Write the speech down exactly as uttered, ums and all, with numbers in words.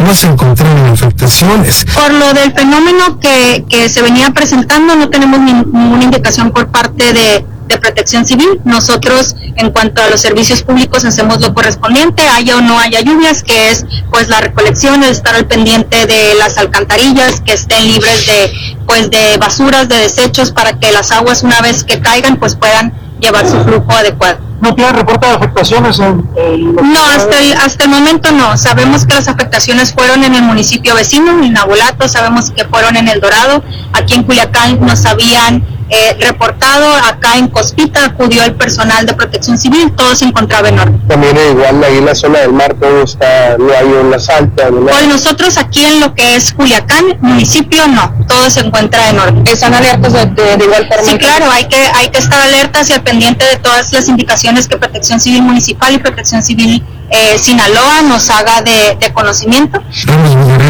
no se encontraron afectaciones. Por lo del fenómeno que, que se venía presentando, no tenemos ninguna indicación por parte de, de Protección Civil. Nosotros, en cuanto a los servicios públicos, hacemos lo correspondiente, haya o no haya lluvias, que es pues la recolección, el estar al pendiente de las alcantarillas, que estén libres de pues de basuras, de desechos, para que las aguas, una vez que caigan, pues puedan llevar su flujo adecuado. ¿No tiene reporte de afectaciones en el... No, hasta el, hasta el momento no. Sabemos que las afectaciones fueron en el municipio vecino, en Nabolato, sabemos que fueron en El Dorado, aquí en Culiacán nos habían eh, reportado, acá en Cospita acudió el personal de Protección Civil, todo se encontraba en orden. También igual ahí en la zona del mar todo está, no hay olas altas, ¿no? Pues nosotros aquí en lo que es Culiacán, municipio, no, todo se encuentra en orden. ¿Están alertas de, de, de igual forma? Sí, claro, hay que, hay que estar alertas y al pendiente de todas las indicaciones que Protección Civil Municipal y Protección Civil eh, Sinaloa nos haga de, de conocimiento.